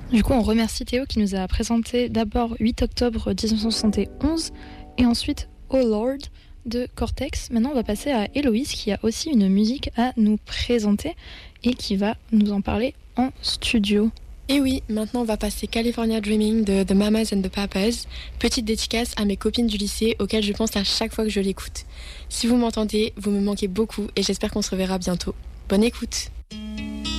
Du coup, on remercie Théo qui nous a présenté d'abord 8 octobre 1971 et ensuite Oh Lord de Cortex. Maintenant, on va passer à Héloïse qui a aussi une musique à nous présenter et qui va nous en parler en studio. Et oui, maintenant on va passer California Dreaming de The Mamas and the Papas. Petite dédicace à mes copines du lycée auxquelles je pense à chaque fois que je l'écoute. Si vous m'entendez, vous me manquez beaucoup et j'espère qu'on se reverra bientôt. Bonne écoute!